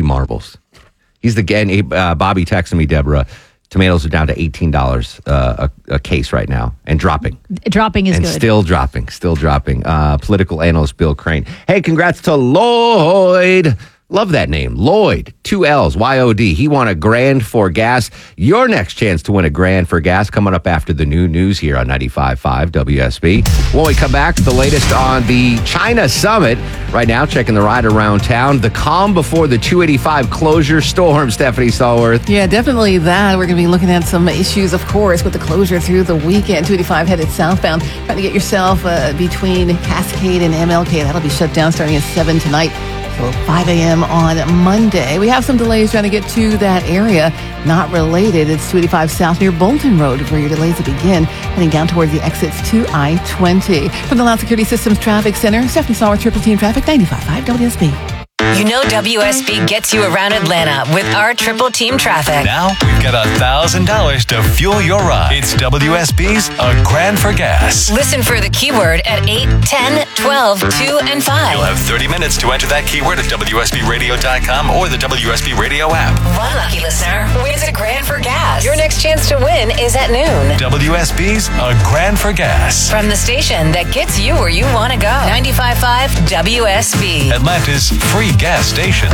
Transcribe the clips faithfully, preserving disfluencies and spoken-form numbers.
marbles. He's the guy. Uh, Bobby texted me, Deborah. Tomatoes are down to eighteen dollars uh, a, a case right now and dropping. Dropping is and good. And still dropping, still dropping. Uh, political analyst Bill Crane. Hey, congrats to Lloyd. Love that name. Lloyd, two L's, Y O D. He won a grand for gas. Your next chance to win a grand for gas coming up after the new news here on ninety-five point five W S B. When we come back, the latest on the China Summit. Right now, checking the ride around town. The calm before the two eighty-five closure storm, Stephanie Stallworth. Yeah, definitely that. We're going to be looking at some issues, of course, with the closure through the weekend. two eighty-five headed southbound. Trying to get yourself uh, between Cascade and M L K. That'll be shut down starting at seven tonight. So five a.m. on Monday. We have some delays trying to get to that area. Not related. It's two eighty-five South near Bolton Road where your delays will begin. Heading down towards the exits to I twenty. From the Loud Security Systems Traffic Center, Stephanie Stallworth, Triple Team Traffic, ninety-five point five W S B. You know W S B gets you around Atlanta with our Triple Team Traffic. Now we've got one thousand dollars to fuel your ride. It's W S B's A Grand for Gas. Listen for the keyword at eight, ten, twelve, two, and five. You'll have thirty minutes to enter that keyword at W S B radio dot com or the W S B Radio app. One lucky listener wins a grand for gas. Your next chance to win is at noon. W S B's A Grand for Gas. From the station that gets you where you want to go. ninety-five point five W S B. Atlanta's free gas station.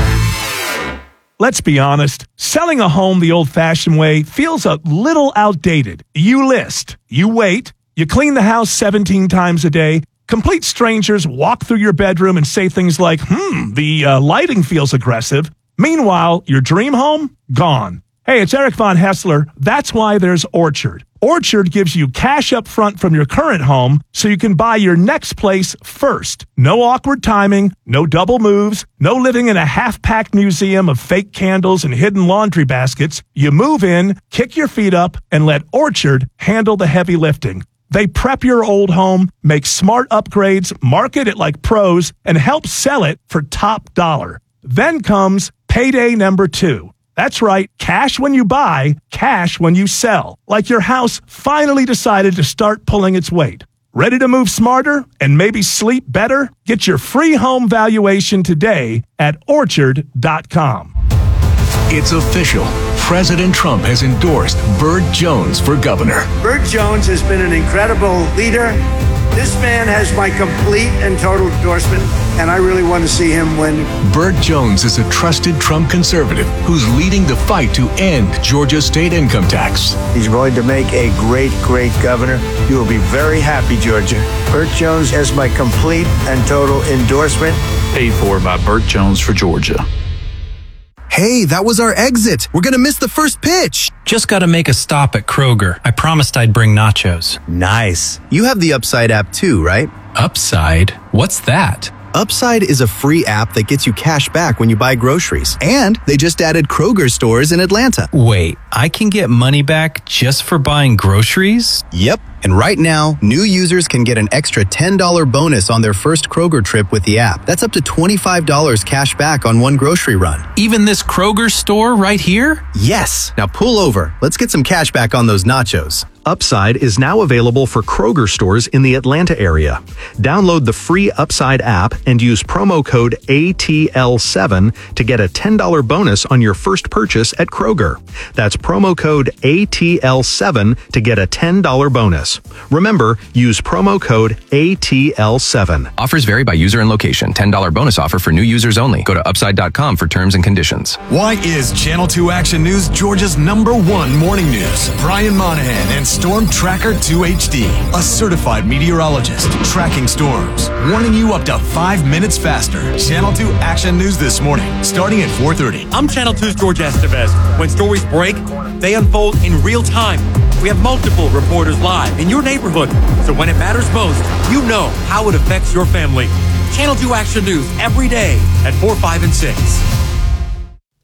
Let's be honest, selling a home the old-fashioned way feels a little outdated. You list, you wait, you clean the house seventeen times a day, complete strangers walk through your bedroom and say things like, hmm, the uh, lighting feels aggressive. Meanwhile, your dream home? Gone. Hey, it's Eric Von Hessler. That's why there's Orchard. Orchard gives you cash up front from your current home so you can buy your next place first. No awkward timing, no double moves, no living in a half-packed museum of fake candles and hidden laundry baskets. You move in, kick your feet up, and let Orchard handle the heavy lifting. They prep your old home, make smart upgrades, market it like pros, and help sell it for top dollar. Then comes payday number two. That's right, cash when you buy, cash when you sell. Like your house finally decided to start pulling its weight. Ready to move smarter and maybe sleep better? Get your free home valuation today at orchard dot com. It's official. President Trump has endorsed Burt Jones for governor. Burt Jones has been an incredible leader. This man has my complete and total endorsement, and I really want to see him win. Burt Jones is a trusted Trump conservative who's leading the fight to end Georgia's state income tax. He's going to make a great, great governor. You will be very happy, Georgia. Burt Jones has my complete and total endorsement. Paid for by Burt Jones for Georgia. Hey, that was our exit. We're going to miss the first pitch. Just got to make a stop at Kroger. I promised I'd bring nachos. Nice. You have the Upside app too, right? Upside? What's that? Upside is a free app that gets you cash back when you buy groceries. And they just added Kroger stores in Atlanta. Wait, I can get money back just for buying groceries? Yep. And right now, new users can get an extra ten dollars bonus on their first Kroger trip with the app. That's up to twenty-five dollars cash back on one grocery run. Even this Kroger store right here? Yes. Now pull over. Let's get some cash back on those nachos. Upside is now available for Kroger stores in the Atlanta area. Download the free Upside app and use promo code A T L seven to get a ten dollars bonus on your first purchase at Kroger. That's promo code A T L seven to get a ten dollars bonus. Remember, use promo code A T L seven. Offers vary by user and location. ten dollars bonus offer for new users only. Go to upside dot com for terms and conditions. Why is Channel two Action News Georgia's number one morning news? Brian Monahan and Storm Tracker two H D, a certified meteorologist tracking storms, warning you up to five minutes faster. Channel two Action News this morning, starting at four thirty. I'm Channel two's George Estevez. When stories break, they unfold in real time. We have multiple reporters live in your neighborhood, so when it matters most, you know how it affects your family. Channel two Action News every day at four, five, and six.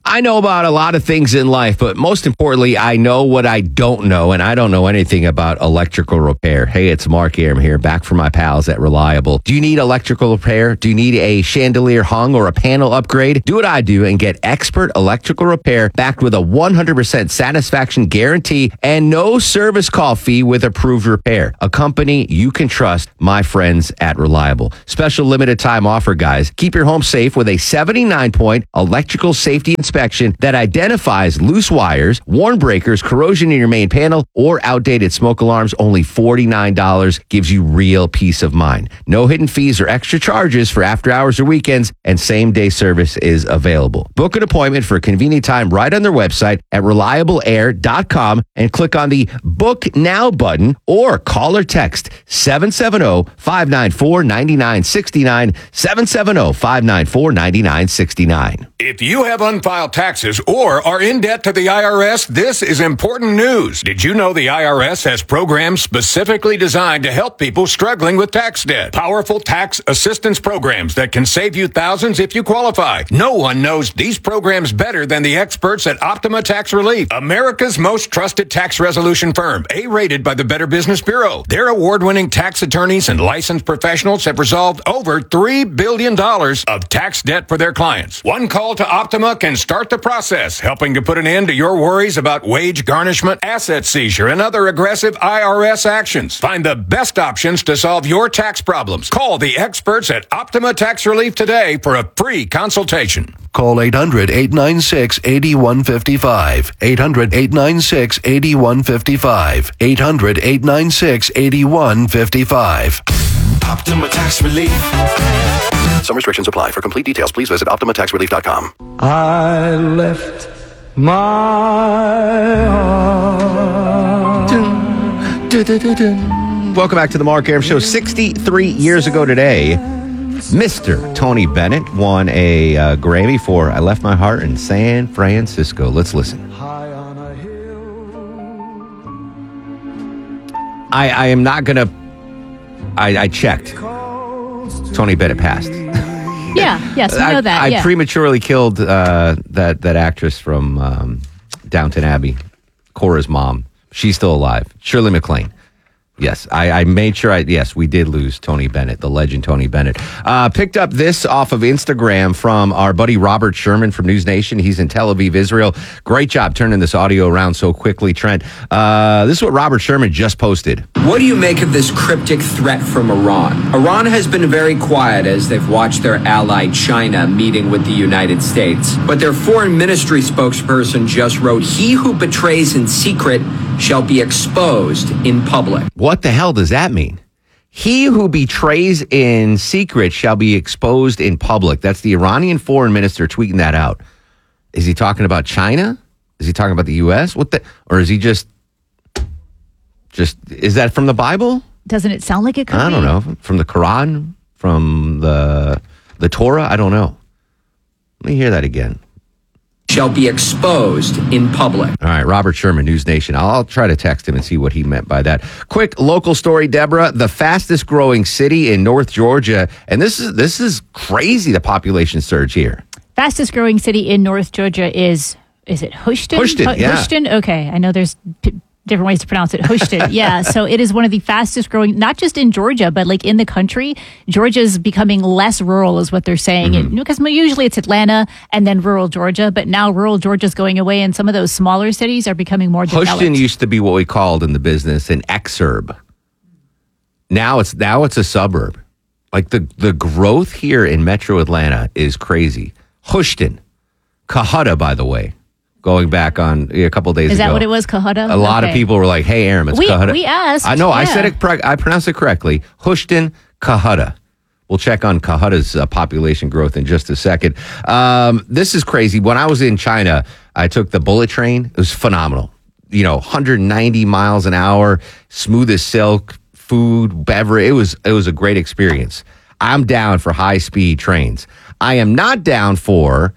I know about a lot of things in life, but most importantly, I know what I don't know, and I don't know anything about electrical repair. Hey, it's Mark Aram here, back from my pals at Reliable. Do you need electrical repair? Do you need a chandelier hung or a panel upgrade? Do what I do and get expert electrical repair backed with a one hundred percent satisfaction guarantee and no service call fee with approved repair. A company you can trust, my friends at Reliable. Special limited time offer, guys. Keep your home safe with a seventy-nine point electrical safety inspection that identifies loose wires, worn breakers, corrosion in your main panel, or outdated smoke alarms. Only forty-nine dollars gives you real peace of mind. No hidden fees or extra charges for after hours or weekends, and same day service is available. Book an appointment for a convenient time right on their website at reliable air dot com and click on the Book Now button or call or text seven seven zero, five nine four, nine nine six nine, seven seven zero, five nine four, nine nine six nine. If you have unfiled taxes or are in debt to the I R S, this is important news. Did you know the I R S has programs specifically designed to help people struggling with tax debt? Powerful tax assistance programs that can save you thousands if you qualify. No one knows these programs better than the experts at Optima Tax Relief, America's most trusted tax resolution firm, A-rated by the Better Business Bureau. Their award-winning tax attorneys and licensed professionals have resolved over three billion dollars of tax debt for their clients. One call to Optima can start the process, helping to put an end to your worries about wage garnishment, asset seizure, and other aggressive I R S actions. Find the best options to solve your tax problems. Call the experts at Optima Tax Relief today for a free consultation. Call eight hundred, eight nine six, eight one five five. eight hundred, eight nine six, eight one five five. eight hundred, eight nine six, eight one five five. Optima Tax Relief. Some restrictions apply. For complete details, please visit optima tax relief dot com. I left my heart. Dun, dun, dun, dun. Welcome back to the Mark Aram Show. sixty-three years ago today, Mister Tony Bennett won a uh, Grammy for I Left My Heart in San Francisco. Let's listen. I, I am not going to... I, I checked. Tony Bennett passed. Yeah, yes, we know I, that. I yeah. prematurely killed uh, that, that actress from um, Downton Abbey, Cora's mom. She's still alive. Shirley MacLaine. Yes, I, I made sure I, yes, we did lose Tony Bennett, the legend Tony Bennett. Uh, picked up this off of Instagram from our buddy Robert Sherman from News Nation. He's in Tel Aviv, Israel. Great job turning this audio around so quickly, Trent. Uh, this is what Robert Sherman just posted. What do you make of this cryptic threat from Iran? Iran has been very quiet as they've watched their ally China meeting with the United States. But their foreign ministry spokesperson just wrote, "He who betrays in secret shall be exposed in public." What the hell does that mean? He who betrays in secret shall be exposed in public. That's the Iranian foreign minister tweeting that out. Is he talking about China? Is he talking about the U S? What the, or is he just, just, is that from the Bible? Doesn't it sound like it could I don't be? know. From the Quran? From the, the Torah? I don't know. Let me hear that again. Shall be exposed in public. All right, Robert Sherman, News Nation. I'll, I'll try to text him and see what he meant by that. Quick local story, Deborah. The fastest growing city in North Georgia, and this is this is crazy. The population surge here. Fastest growing city in North Georgia is is it Houston? Houston, Hu- yeah. Houston. Okay, I know there's p- different ways to pronounce it. Houston. Yeah. So it is one of the fastest growing, not just in Georgia, but like in the country. Georgia's becoming less rural, is what they're saying. Mm-hmm. Because usually it's Atlanta and then rural Georgia, but now rural Georgia's going away, and some of those smaller cities are becoming more developed. Houston used to be what we called in the business an exurb. Now it's now it's a suburb. Like the the growth here in Metro Atlanta is crazy. Houston, Cohutta, by the way. Going back on a couple days ago. Is that what it was, Cohutta? A lot Okay. of people were like, hey, Aram, it's We- Cohutta. we asked, I know, I yeah. said it, pre- I pronounced it correctly. Houston, Cohutta. We'll check on Cohutta's uh, population growth in just a second. Um, this is crazy. When I was in China, I took the bullet train. It was phenomenal. You know, one hundred ninety miles an hour, smooth as silk, food, beverage. It was, it was a great experience. I'm down for high-speed trains. I am not down for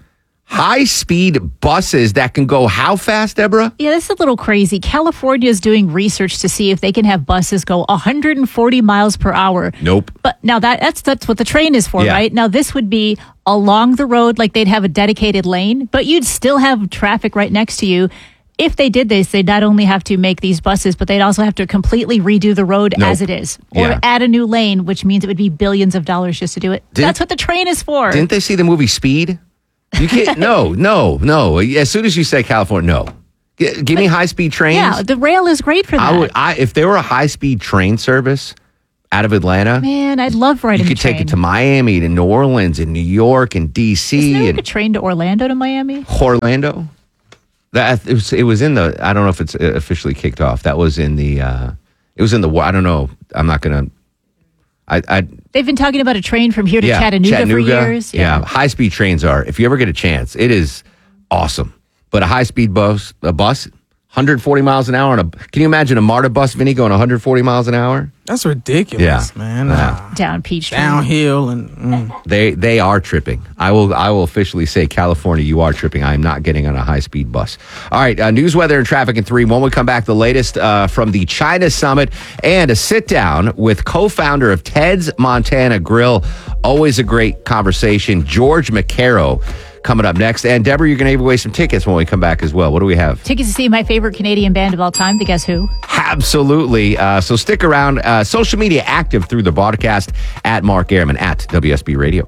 high-speed buses that can go how fast, Deborah? Yeah, this is a little crazy. California is doing research to see if they can have buses go one hundred forty miles per hour. Nope. But now that that's that's what the train is for, Yeah. right? Now this would be along the road, like they'd have a dedicated lane, but you'd still have traffic right next to you. If they did this, they'd not only have to make these buses, but they'd also have to completely redo the road Nope. as it is, or Yeah. add a new lane, which means it would be billions of dollars just to do it. Didn't- That's what the train is for. Didn't they see the movie Speed? You can't. no, no, no. As soon as you say California, no. G- give me high-speed trains. Yeah, the rail is great for that. I would. I if there were a high-speed train service out of Atlanta, Man, I'd love riding you a could train. take it to Miami, to New Orleans, and New York, and D C, Isn't there like and a train to Orlando to Miami? Orlando. That it was, it was in the. I don't know if it's officially kicked off. That was in the. Uh, it was in the. I don't know. I'm not gonna. I. I They've been talking about a train from here to yeah, Chattanooga, for years. Yeah, high-speed trains are. If you ever get a chance, it is awesome. But a high-speed bus, a bus, one hundred forty miles an hour. On a, can you imagine a MARTA bus, Vinny, going one hundred forty miles an hour? That's ridiculous, Yeah. man. Yeah. Uh, Down Peachtree. downhill and mm. They they are tripping. I will I will officially say, California, you are tripping. I am not getting on a high speed bus. All right, uh, news, weather, and traffic in three. When we come back, the latest uh, from the China Summit and a sit down with co-founder of Ted's Montana Grill. Always a great conversation, George McCarrow, coming up next. And Deborah, you're going to give away some tickets when we come back as well. What do we have? Tickets to see my favorite Canadian band of all time, the Guess Who? Absolutely. Uh, so stick around. Uh, social media active through the broadcast at Mark Airman at W S B Radio.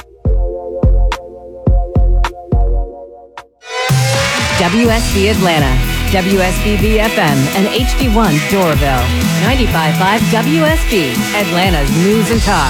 W S B Atlanta, W S B B F M, and H D one Doraville. ninety-five point five W S B, Atlanta's News and Talk.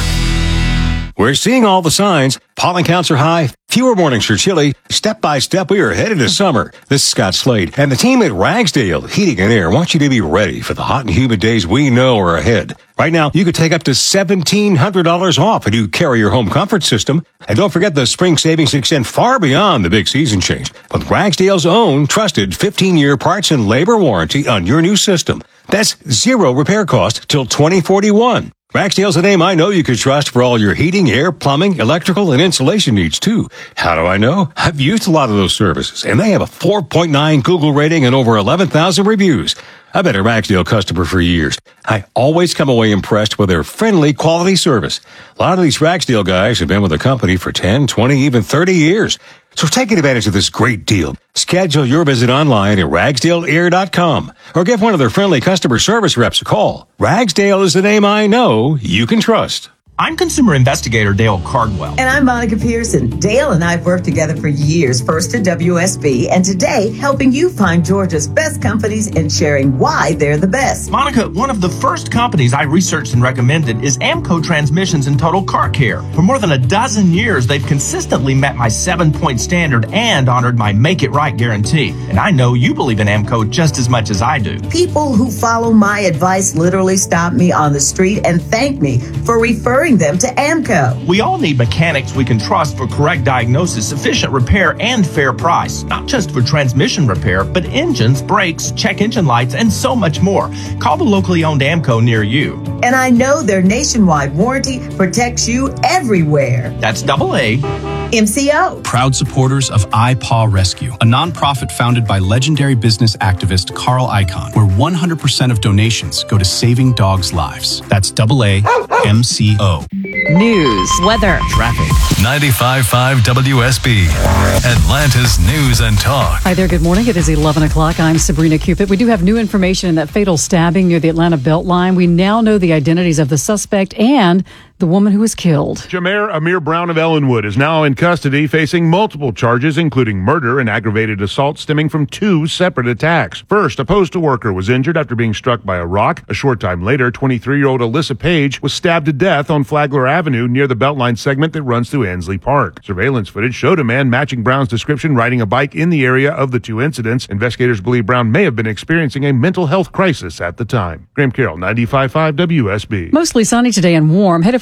We're seeing all the signs. Pollen counts are high. Fewer mornings are chilly. Step by step, we are headed to summer. This is Scott Slade, and the team at Ragsdale Heating and Air wants you to be ready for the hot and humid days we know are ahead. Right now, you could take up to seventeen hundred dollars off if you carry your home comfort system. And don't forget the spring savings extend far beyond the big season change with Ragsdale's own trusted fifteen-year parts and labor warranty on your new system. That's zero repair cost till twenty forty-one. Ragsdale's a name I know you could trust for all your heating, air, plumbing, electrical, and insulation needs, too. How do I know? I've used a lot of those services, and they have a four point nine Google rating and over eleven thousand reviews. I've been a Ragsdale customer for years. I always come away impressed with their friendly quality service. A lot of these Ragsdale guys have been with the company for ten, twenty, even thirty years. So take advantage of this great deal. Schedule your visit online at ragsdale air dot com or give one of their friendly customer service reps a call. Ragsdale is the name I know you can trust. I'm consumer investigator Dale Cardwell. And I'm Monica Pearson. Dale and I've worked together for years, first at W S B, and today helping you find Georgia's best companies and sharing why they're the best. Monica, one of the first companies I researched and recommended is Amco Transmissions and Total Car Care. For more than a dozen years, they've consistently met my seven-point standard and honored my Make It Right guarantee. And I know you believe in Amco just as much as I do. People who follow my advice literally stop me on the street and thank me for referring them to Amco. We all need mechanics we can trust for correct diagnosis, efficient repair, and fair price. Not just for transmission repair, but engines, brakes, check engine lights, and so much more. Call the locally owned Amco near you. And I know their nationwide warranty protects you everywhere. That's double A. M C O. Proud supporters of iPaw Rescue, a nonprofit founded by legendary business activist Carl Icahn, where one hundred percent of donations go to saving dogs' lives. That's double A M C O. News, weather, traffic. ninety-five point five W S B, Atlanta's News and Talk. Hi there, good morning. It is eleven o'clock. I'm Sabrina Cupid. We do have new information in that fatal stabbing near the Atlanta Beltline. We now know the identities of the suspect and the woman who was killed. Jameer Amir Brown of Ellenwood is now in custody facing multiple charges, including murder and aggravated assault stemming from two separate attacks. First, a postal worker was injured after being struck by a rock. A short time later, twenty-three-year-old Alyssa Page was stabbed to death on Flagler Avenue near the Beltline segment that runs through Ansley Park. Surveillance footage showed a man matching Brown's description riding a bike in the area of the two incidents. Investigators believe Brown may have been experiencing a mental health crisis at the time. Graham Carroll, ninety-five point five W S B. Mostly sunny today and warm. Headed for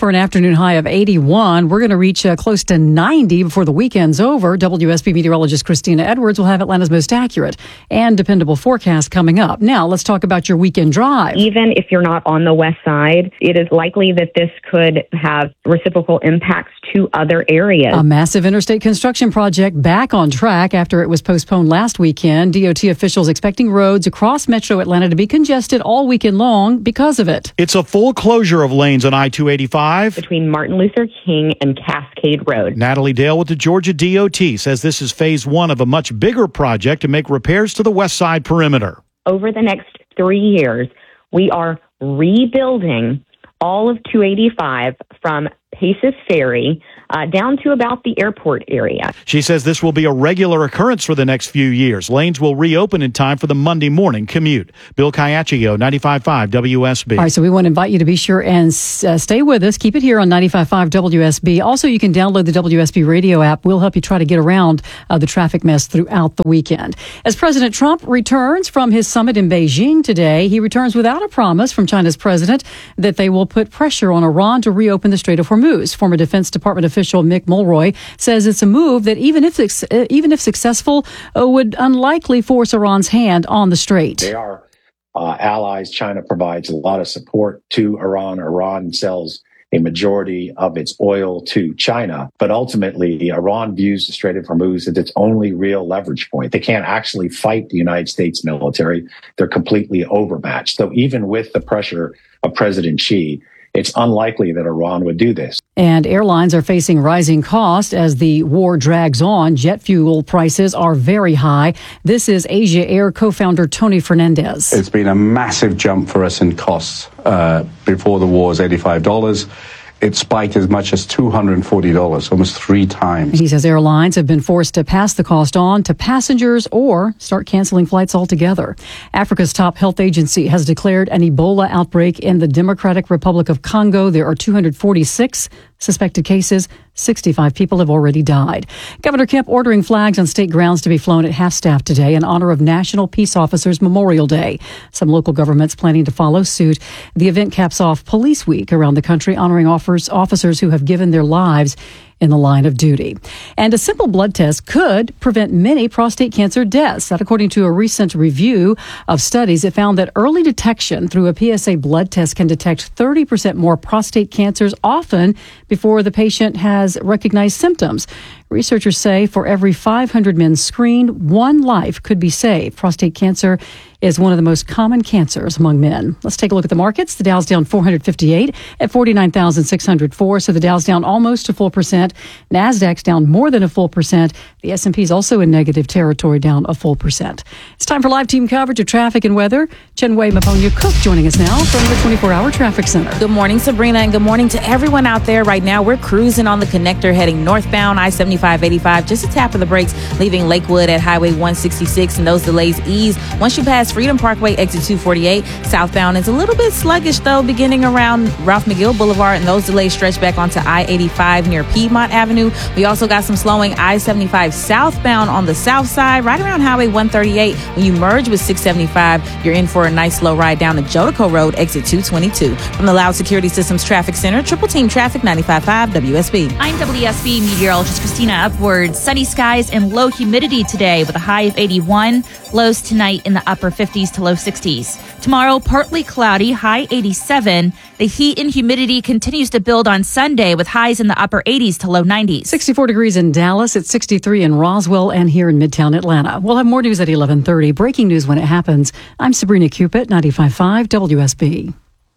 for an afternoon high of eighty-one. We're going to reach uh, close to ninety before the weekend's over. W S B meteorologist Christina Edwards will have Atlanta's most accurate and dependable forecast coming up. Now, let's talk about your weekend drive. Even if you're not on the west side, it is likely that this could have reciprocal impacts to other areas. A massive interstate construction project back on track after it was postponed last weekend. D O T officials expecting roads across metro Atlanta to be congested all weekend long because of it. It's a full closure of lanes on I two eighty-five between Martin Luther King and Cascade Road. Natalie Dale with the Georgia D O T says this is phase one of a much bigger project to make repairs to the west side perimeter. Over the next three years, we are rebuilding all of two eighty-five from Paces Ferry uh, down to about the airport area. She says this will be a regular occurrence for the next few years. Lanes will reopen in time for the Monday morning commute. Bill Caiaccio, ninety-five point five W S B. All right, so we want to invite you to be sure and uh, stay with us. Keep it here on ninety-five point five W S B. Also, you can download the W S B radio app. We'll help you try to get around uh, the traffic mess throughout the weekend. As President Trump returns from his summit in Beijing today, he returns without a promise from China's president that they will put pressure on Iran to reopen the Strait of Hormuz. Former Defense Department official Mick Mulroy says it's a move that, even if even if successful, uh, would unlikely force Iran's hand on the strait. They are uh, allies. China provides a lot of support to Iran. Iran sells a majority of its oil to China, but ultimately Iran views the Strait of Hormuz as its only real leverage point. They can't actually fight the United States military. They're completely overmatched. So even with the pressure of President Xi, it's unlikely that Iran would do this. And airlines are facing rising costs as the war drags on. Jet fuel prices are very high. This is Asia Air co-founder Tony Fernandez. It's been a massive jump for us in costs. Uh, before the war was eighty-five dollars. It spiked as much as two hundred forty dollars, almost three times. He says airlines have been forced to pass the cost on to passengers or start canceling flights altogether. Africa's top health agency has declared an Ebola outbreak in the Democratic Republic of Congo. There are two hundred forty-six suspected cases. sixty-five people have already died. Governor Kemp ordering flags on state grounds to be flown at half-staff today in honor of National Peace Officers Memorial Day. Some local governments planning to follow suit. The event caps off Police Week around the country, honoring officers who have given their lives in the line of duty. And a simple blood test could prevent many prostate cancer deaths. That, according to a recent review of studies, it found that early detection through a P S A blood test can detect thirty percent more prostate cancers, often before the patient has recognized symptoms. Researchers say for every five hundred men screened, one life could be saved. Prostate cancer is one of the most common cancers among men. Let's take a look at the markets. The Dow's down four hundred fifty-eight at forty-nine thousand six hundred four. So the Dow's down almost a full percent. NASDAQ's down more than a full percent. The S and P's also in negative territory, down a full percent. It's time for live team coverage of traffic and weather. Chenwei Maponya-Cook joining us now from the twenty-four hour Traffic Center. Good morning, Sabrina, and good morning to everyone out there. Right now, we're cruising on the connector heading northbound I seventy-five eighty-five. Just a tap of the brakes, leaving Lakewood at Highway one sixty-six, and those delays ease once you pass Freedom Parkway, exit two forty-eight. Southbound is a little bit sluggish, though, beginning around Ralph McGill Boulevard, and those delays stretch back onto I eighty-five near Piedmont Avenue. We also got some slowing I seventy-five southbound on the south side, right around Highway one thirty-eight. When you merge with six seventy-five, you're in for a nice slow ride down to Jodico Road, exit two twenty-two. From the Loud Security Systems Traffic Center, Triple Team Traffic, ninety-five point five W S B. I'm W S B meteorologist Christina Upwards. Sunny skies and low humidity today with a high of eighty-one. Lows tonight in the upper fifties to low sixties. Tomorrow, partly cloudy, high eighty-seven. The heat and humidity continues to build on Sunday with highs in the upper eighties to low nineties. sixty-four degrees in Dallas, at sixty-three in Roswell, and here in Midtown Atlanta. We'll have more news at eleven thirty. Breaking news when it happens. I'm Sabrina Cupid, ninety-five point five W S B.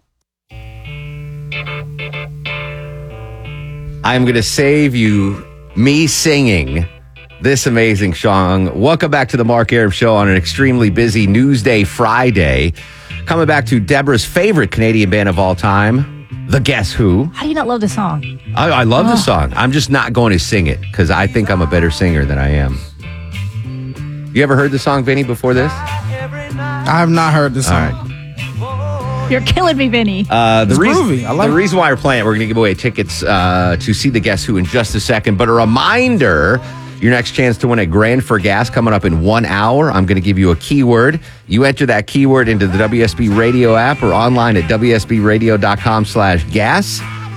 I'm going to save you me singing this amazing song. Welcome back to the Mark Arum Show on an extremely busy Newsday Friday. Coming back to Deborah's favorite Canadian band of all time, The Guess Who. How do you not love this song? I, I love oh. the song. I'm just not going to sing it because I think I'm a better singer than I am. You ever heard the song, Vinny, before this? I have not heard this song. All right. You're killing me, Vinny. Uh, the it's reason, groovy. I like the it. reason why we're playing it, we're going to give away tickets uh, to see The Guess Who in just a second. But a reminder, your next chance to win a grand for gas coming up in one hour. I'm going to give you a keyword. You enter that keyword into the W S B Radio app or online at W S B radio dot com slash gas.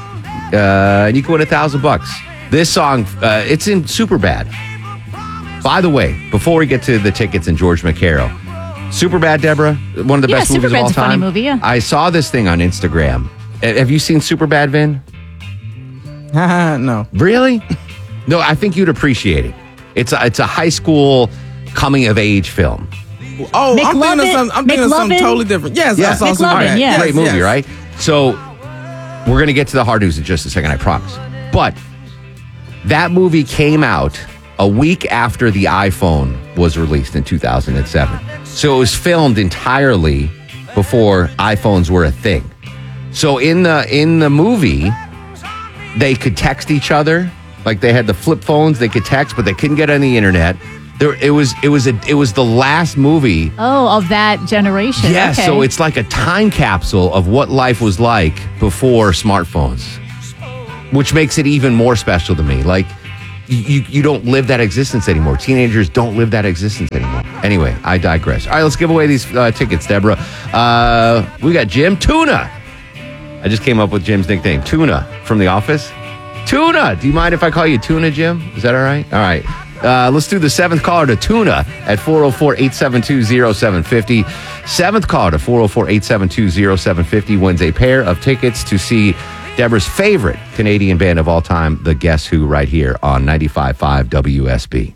uh, and you can win a thousand bucks. This song, uh, it's in Superbad. By the way, before we get to the tickets and George McCarroll, Superbad, Deborah, one of the Yeah, best movies of all Superbad's a funny time. movie, yeah. I saw this thing on Instagram. Uh, Have you seen Superbad, Vin? No. Really? No, I think you'd appreciate it. It's a, it's a high school coming of age film. Oh, I'm thinking of McLovin- something, I'm thinking of something McLovin? towally different. Yes, Yeah. I saw McLovin, Superbad. yeah. Great movie, yes. right? So we're going to get to the hard news in just a second, I promise. But that movie came out a week after the iPhone was released in two thousand seven. So it was filmed entirely before iPhones were a thing. So in the in the movie, they could text each other. Like they had the flip phones, they could text, but they couldn't get on the internet. There, it was it was a it was the last movie. Oh, of that generation. Yeah, okay. so it's like a time capsule of what life was like before smartphones, which makes it even more special to me. Like, you, you don't live that existence anymore. Teenagers don't live that existence anymore. Anyway, I digress. All right, let's give away these uh, tickets, Deborah. Uh, we got Jim Tuna. I just came up with Jim's nickname, Tuna, from The Office. Tuna. Do you mind if I call you Tuna, Jim? Is that all right? All right. Uh, let's do the seventh caller to Tuna at four oh four, eight seven two, oh seven five oh. Seventh caller to four oh four, eight seven two, oh seven five oh wins a pair of tickets to see Deborah's favorite Canadian band of all time, the Guess Who, right here on ninety-five point five W S B.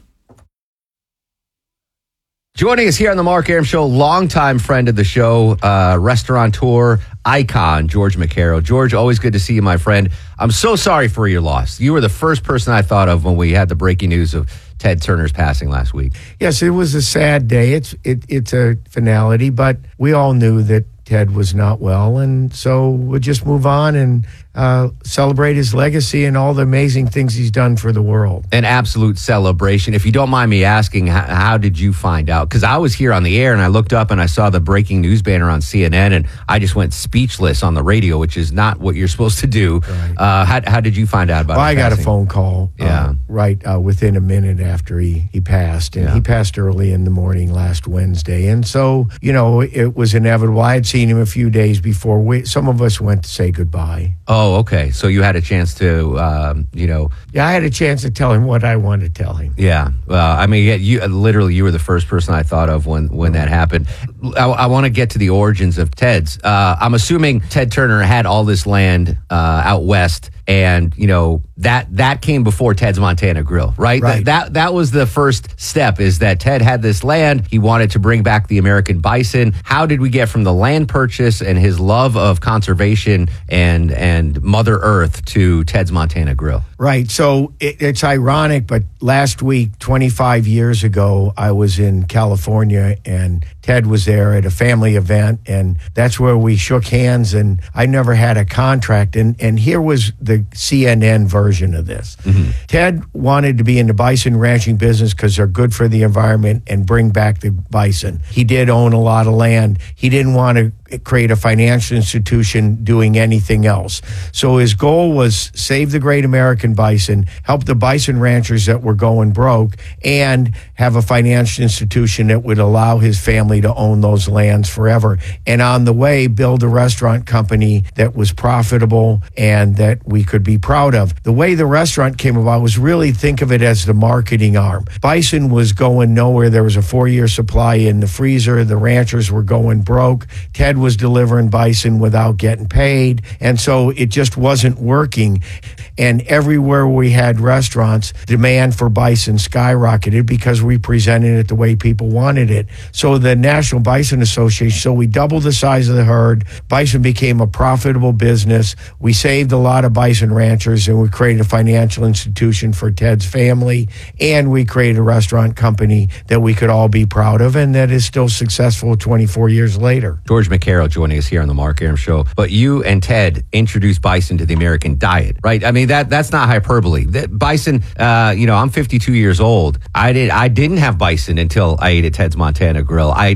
Joining us here on the Mark Arum Show, longtime friend of the show, uh, restaurateur, icon, George McCarroll. George, always good to see you, my friend. I'm so sorry for your loss. You were the first person I thought of when we had the breaking news of Ted Turner's passing last week. Yes, it was a sad day. It's it, it's a finality, but we all knew that Ted was not well, and so we'll just move on and uh, celebrate his legacy and all the amazing things he's done for the world. An absolute celebration. If you don't mind me asking, how, how did you find out? Because I was here on the air and I looked up and I saw the breaking news banner on C N N and I just went speechless on the radio, which is not what you're supposed to do. Right. Uh, how, how did you find out about well, his I got passing? a phone call yeah. uh, right uh, within a minute after he, he passed. And yeah. he passed early in the morning last Wednesday. And so, you know, it was inevitable. I had seen him a few days before. We, some of us went to say goodbye. Oh, okay. So you had a chance to, um, you know. Yeah, I had a chance to tell him what I wanted to tell him. Yeah. Well, I mean, you literally, you were the first person I thought of when, when that happened. I, I want to get to the origins of Ted's. Uh, I'm assuming Ted Turner had all this land uh, out west. And, you know, that that came before Ted's Montana Grill, right? Right. Th- that that was the first step, is that Ted had this land. He wanted to bring back the American bison. How did we get from the land purchase and his love of conservation and and Mother Earth to Ted's Montana Grill? Right. So it, it's ironic, but last week, twenty-five years ago, I was in California and Ted was there at a family event, and that's where we shook hands, and I never had a contract. And, and here was the C N N version of this. Mm-hmm. Ted wanted to be in the bison ranching business because they're good for the environment and bring back the bison. He did own a lot of land. He didn't want to create a financial institution doing anything else. So his goal was save the great American bison, help the bison ranchers that were going broke, and have a financial institution that would allow his family to own those lands forever. And on the way, build a restaurant company that was profitable and that we could be proud of. The way the restaurant came about was really think of it as the marketing arm. Bison was going nowhere. There was a four-year supply in the freezer. The ranchers were going broke. Ted was delivering bison without getting paid. And so it just wasn't working. And everywhere we had restaurants, demand for bison skyrocketed because we presented it the way people wanted it. So the National Bison Association, so we doubled the size of the herd. Bison became a profitable business. We saved a lot of bison ranchers, and we created a financial institution for Ted's family. And we created a restaurant company that we could all be proud of, and that is still successful twenty-four years later. George McCarroll joining us here on the Mark Arum Show. But you and Ted introduced bison to the American diet, right? I mean, that that's not hyperbole. That bison, uh, you know, I'm fifty-two years old. I did I didn't have bison until I ate at Ted's Montana Grill. I, I had heard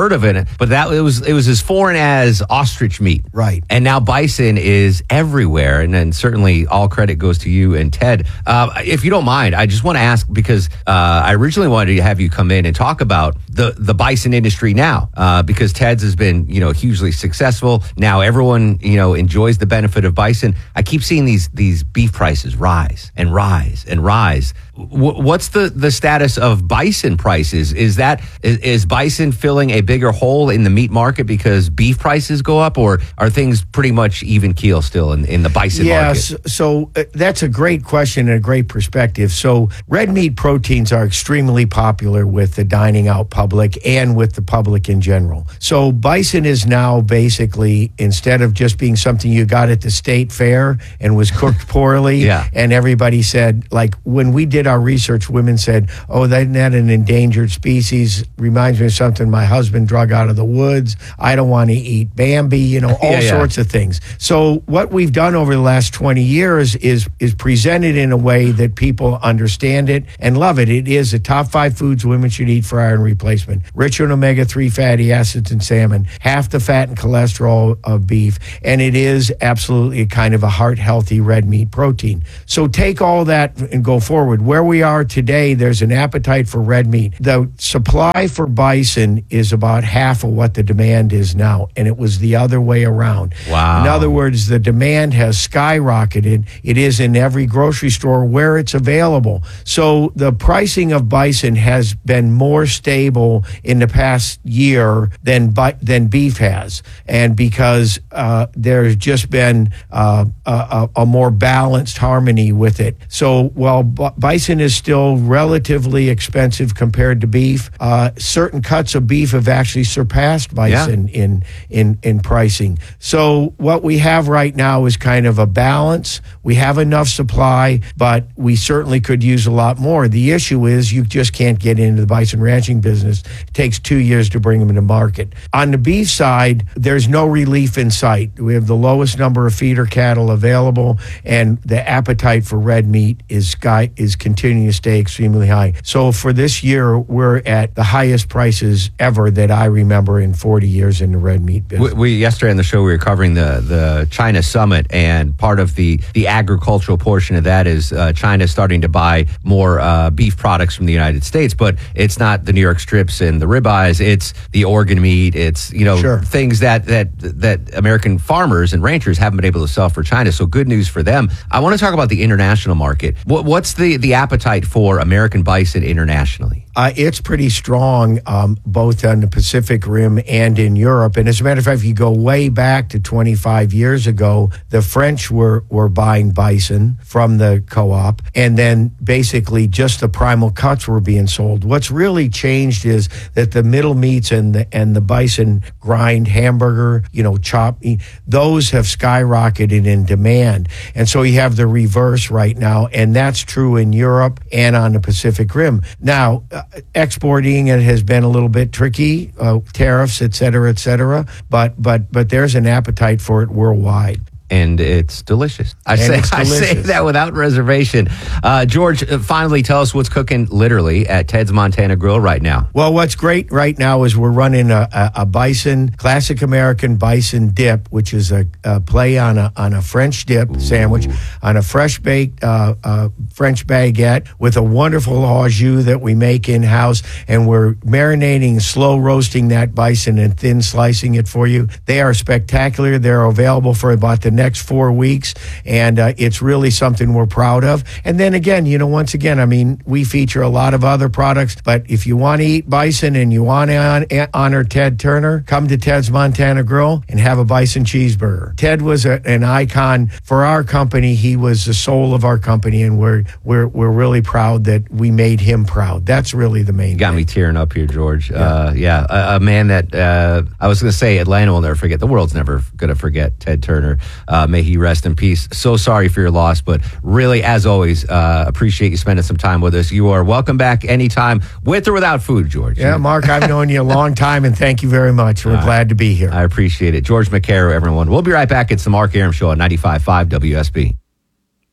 heard of it, but that it was it was as foreign as ostrich meat. Right. And now bison is everywhere, and then certainly all credit goes to you and Ted. Uh, if you don't mind, I just want to ask because uh, I originally wanted to have you come in and talk about the the bison industry now, uh, because Ted's has been you know hugely successful. Now everyone you know enjoys the benefit of bison. I keep seeing these these beef prices rise and rise and rise. W- what's the, the status of bison prices? Is that is, is bison filling a bigger hole in the meat market because beef prices go up, or are things pretty much even keel still in, in the bison yes, market? so uh, that's a great question and a great perspective. So red meat proteins are extremely popular with the dining out public and with the public in general. So bison is now basically, instead of just being something you got at the state fair and was cooked poorly, Yeah. and everybody said, like when we did our research, women said, oh, isn't that an endangered species? Reminds me of something my husband drug out of the woods. I don't want to eat Bambi, you know, all Yeah, yeah. sorts of things. So what we've done over the last twenty years is is presented in a way that people understand it and love it. It is the top five foods women should eat for iron replacement. Rich in omega three fatty acids in salmon, half the fat and cholesterol of beef, and it is absolutely a kind of a heart-healthy red meat protein. So take all that and go forward. Where we are today, there's an appetite for red meat. The supply for bison is about half of what the demand is now, and it was the other way around. Wow. In other words, the demand has skyrocketed. It is in every grocery store where it's available. So the pricing of bison has been more stable in the past year than bi- than beef has, and because uh, there's just been uh, a, a more balanced harmony with it. So while b- bison is still relatively expensive compared to beef, uh, certain cuts of beef have actually surpassed bison Yeah. in in in pricing. So what we have right now is kind of a balance. We have enough supply, but we certainly could use a lot more. The issue is you just can't get into the bison ranching business. It takes two years to bring them to market. On the beef side, there's no relief in sight. We have the lowest number of feeder cattle available, and the appetite for red meat is sky is continuing to stay extremely high. So for this year, we're at the highest prices ever that I remember in forty years in the red meat business. We, we yesterday on the show we were covering the the China summit, and part of the the agricultural portion of that is uh, China starting to buy more uh, beef products from the United States, but it's not the New York strips and the ribeyes; it's the organ meat. It's you know Sure. things that that that American farmers and ranchers haven't been able to sell for China. So good news for them. I want to talk about the international market. What, what's the the appetite for American bison internationally? Uh, it's pretty strong, um, both on the Pacific Rim and in Europe. And as a matter of fact, if you go way back to twenty-five years ago, the French were, were buying bison from the co-op, and then basically just the primal cuts were being sold. What's really changed is that the middle meats and the and the bison grind, hamburger, you know, chop, those have skyrocketed in demand. And so you have the reverse right now, and that's true in Europe and on the Pacific Rim. Now, uh, exporting it has been a little bit tricky, uh, tariffs, et cetera, et cetera, but, but, but there's an appetite for it worldwide. And it's delicious. I And say it's I say delicious. that without reservation. Uh, George, uh, finally tell us what's cooking literally at Ted's Montana Grill right now. Well, what's great right now is we're running a, a, a bison, classic American bison dip, which is a, a play on a on a French dip Ooh. sandwich, on a fresh baked uh, uh, French baguette with a wonderful au jus that we make in house, and we're marinating, slow roasting that bison and thin slicing it for you. They are spectacular. They're available for about the next four weeks, and uh, it's really something we're proud of. And then again, you know, once again, I mean, we feature a lot of other products, but if you want to eat bison and you want to on, honor Ted Turner, come to Ted's Montana Grill and have a bison cheeseburger. Ted was a, an icon for our company. He was the soul of our company, and we're we're we're really proud that we made him proud. That's really the main You got thing. me tearing up here, George. Yeah, uh, yeah a, a man that uh, I was going to say Atlanta will never forget. The world's never going to forget Ted Turner. Uh, may he rest in peace. So sorry for your loss, but really, as always, uh, appreciate you spending some time with us. You are welcome back anytime, with or without food, George. Yeah, Mark, I've known you a long time, and thank you very much. We're Uh, glad to be here. I appreciate it. George McCarrow, everyone. We'll be right back. It's the Mark Arum Show on ninety-five point five W S B.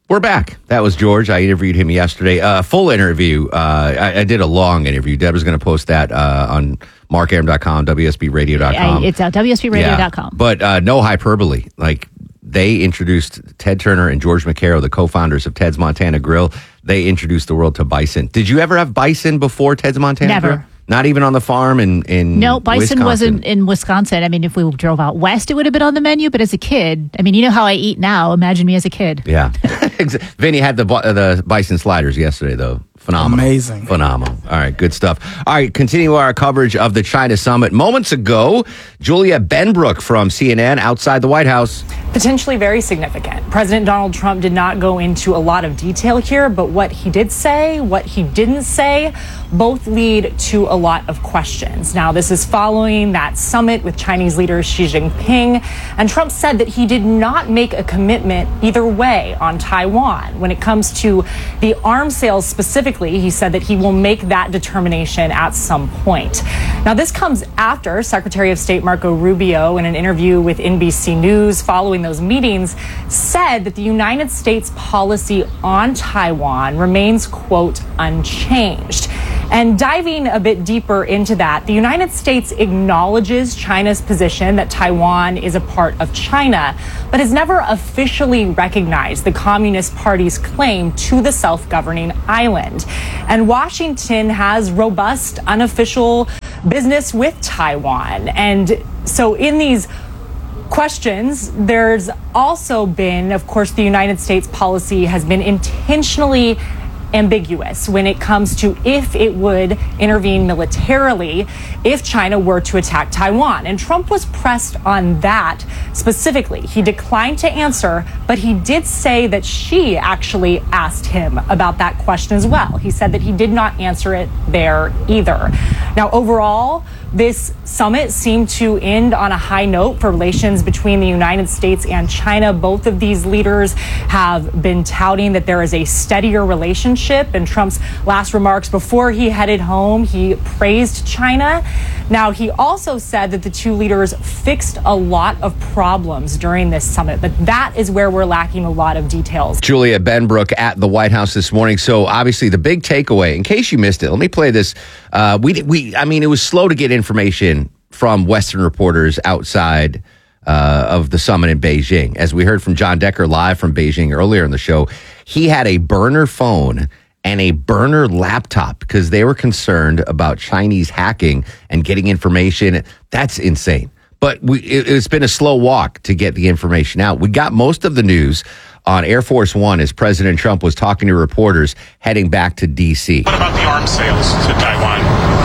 We're back. That was George. I interviewed him yesterday. Uh, full interview. Uh, I, I did a long interview. Deborah's going to post that uh, on mark aram dot com, w s b radio dot com. It's at w s b radio dot com. Yeah. But uh, no hyperbole. Like, they introduced Ted Turner and George McCarroll, the co-founders of Ted's Montana Grill. They introduced the world to bison. Did you ever have bison before Ted's Montana Never. Grill? Not even on the farm in, in No, bison Wisconsin. wasn't in Wisconsin. I mean, if we drove out west, it would have been on the menu. But as a kid, I mean, you know how I eat now. Imagine me as a kid. Yeah. Vinny had the bu- the bison sliders yesterday, though. Phenomenal. Amazing. Phenomenal. All right, good stuff. All right, continue our coverage of the China Summit. Moments ago, Julia Benbrook from C N N outside the White House. Potentially very significant. President Donald Trump did not go into a lot of detail here, but what he did say, what he didn't say, both lead to a lot of questions. Now, this is following that summit with Chinese leader Xi Jinping, and Trump said that he did not make a commitment either way on Taiwan. When it comes to the arms sales specifically, he said that he will make that determination at some point. Now, this comes after Secretary of State Marco Rubio, in an interview with N B C News following those meetings, said that the United States policy on Taiwan remains, quote, unchanged. And diving a bit deeper into that, the United States acknowledges China's position that Taiwan is a part of China, but has never officially recognized the Communist Party's claim to the self-governing island. And Washington has robust, unofficial business with Taiwan. And so in these questions, there's also been, of course, the United States policy has been intentionally ambiguous when it comes to if it would intervene militarily if China were to attack Taiwan. And Trump was pressed on that specifically. He declined to answer, but he did say that Xi actually asked him about that question as well. He said that he did not answer it there either. Now, overall, this summit seemed to end on a high note for relations between the United States and China. Both of these leaders have been touting that there is a steadier relationship. And Trump's last remarks before he headed home, he praised China. Now, he also said that the two leaders fixed a lot of problems during this summit, but that is where we're lacking a lot of details. Julia Benbrook at the White House this morning. So obviously the big takeaway, in case you missed it, let me play this. Uh, we, we, I mean, it was slow to get information from Western reporters outside uh, of the summit in Beijing. As we heard from John Decker live from Beijing earlier in the show, he had a burner phone and a burner laptop because they were concerned about Chinese hacking and getting information. That's insane. But we, it, it's been a slow walk to get the information out. We got most of the news on Air Force One as President Trump was talking to reporters heading back to D C. What about the arms sales to Taiwan?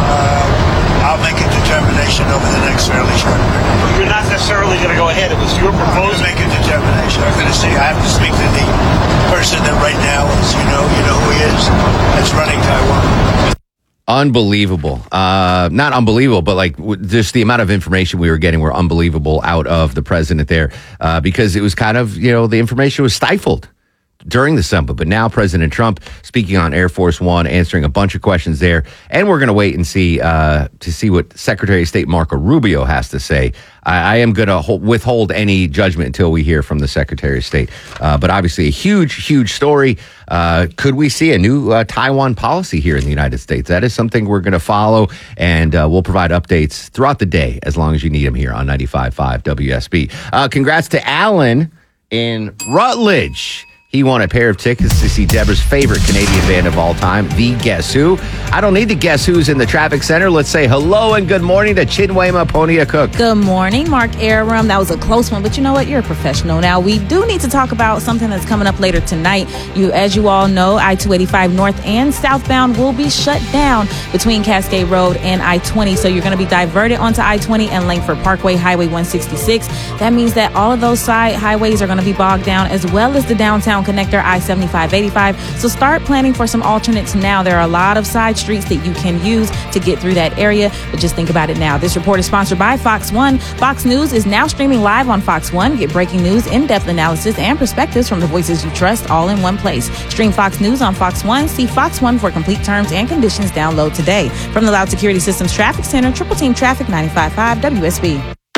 Uh, I'll make a determination over the next fairly short period. You're not necessarily going to go ahead. It was your proposal. I'm going to make a determination. I'm going to see. I have to speak to the person that right now is, you know, you know who he is, that's running Taiwan. Unbelievable. Uh, not unbelievable, but like w- just the amount of information we were getting were unbelievable out of the president there uh, because it was kind of, you know, the information was stifled during the summit. But now President Trump speaking on Air Force One, answering a bunch of questions there. And we're going to wait and see uh, to see what Secretary of State Marco Rubio has to say. I, I am going to ho- withhold any judgment until we hear from the Secretary of State. Uh, but obviously a huge, huge story. Uh, could we see a new uh, Taiwan policy here in the United States? That is something we're going to follow, and uh, we'll provide updates throughout the day as long as you need them here on ninety-five point five W S B. Uh, congrats to Alan in Rutledge. He won a pair of tickets to see Deborah's favorite Canadian band of all time, The Guess Who. I don't need to guess who's in the traffic center. Let's say hello and good morning to Chinwema Ponia Cook. Good morning, Mark Aram. That was a close one, but you know what? You're a professional. Now, we do need to talk about something that's coming up later tonight. You, as you all know, I two eighty-five north and southbound will be shut down between Cascade Road and I twenty. So you're going to be diverted onto I twenty and Langford Parkway, Highway one sixty-six. That means that all of those side highways are going to be bogged down, as well as the downtown connector I seventy-five eighty-five. So start planning for some alternates now. There are a lot of side streets that you can use to get through that area, but just think about it now. This report is sponsored by Fox One. Fox News is now streaming live on Fox One. Get breaking news, in-depth analysis, and perspectives from the voices you trust all in one place. Stream Fox News on Fox One. See Fox One for complete terms and conditions. Download today. From the Loud Security Systems Traffic Center, Triple Team Traffic, ninety-five point five W S B.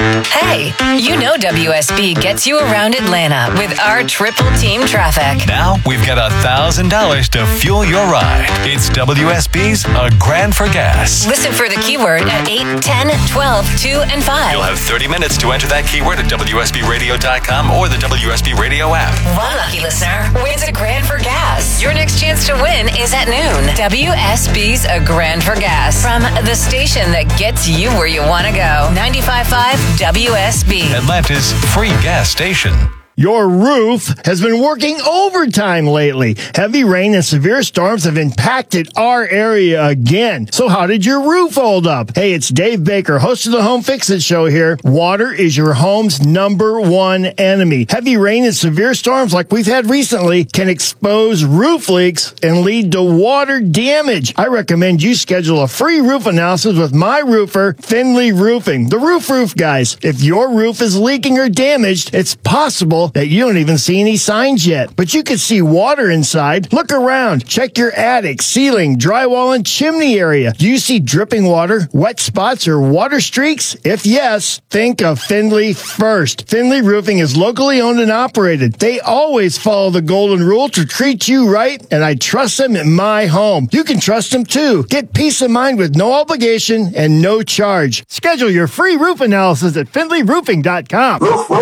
Hey, you know W S B gets you around Atlanta with our triple team traffic. Now we've got one thousand dollars to fuel your ride. It's W S B's A Grand for Gas. Listen for the keyword at eight, ten, twelve, two, and five. You'll have thirty minutes to enter that keyword at W S B radio dot com or the W S B Radio app. One lucky listener wins a grand for gas. Your next chance to win is at noon. W S B's A Grand for Gas from the station that gets you where you want to go. ninety-five point five W S B. Atlanta's free gas station. Your roof has been working overtime lately. Heavy rain and severe storms have impacted our area again. So how did your roof hold up? Hey, it's Dave Baker, host of the Home Fix-It Show here. Water is your home's number one enemy. Heavy rain and severe storms like we've had recently can expose roof leaks and lead to water damage. I recommend you schedule a free roof analysis with my roofer, Finley Roofing, the Roof Roof guys. If your roof is leaking or damaged, it's possible that you don't even see any signs yet, but you can see water inside. Look around. Check your attic, ceiling, drywall, and chimney area. Do you see dripping water, wet spots, or water streaks? If yes, think of Finley first. Finley Roofing is locally owned and operated. They always follow the golden rule to treat you right, and I trust them in my home. You can trust them too. Get peace of mind with no obligation and no charge. Schedule your free roof analysis at finley roofing dot com.